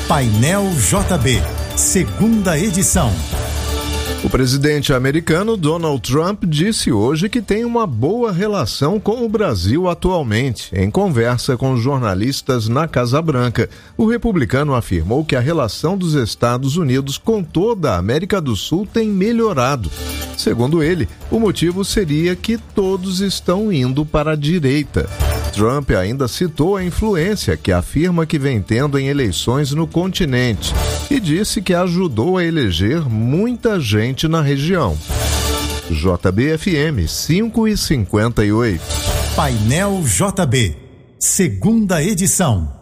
Painel JB, segunda edição. O presidente americano Donald Trump disse hoje que tem uma boa relação com o Brasil atualmente. Em conversa com jornalistas na Casa Branca, o republicano afirmou que a relação dos Estados Unidos com toda a América do Sul tem melhorado. Segundo ele, o motivo seria que todos estão indo para a direita. Trump ainda citou a influência que afirma que vem tendo em eleições no continente e disse que ajudou a eleger muita gente na região. JB-FM 5:58. Painel JB, segunda edição.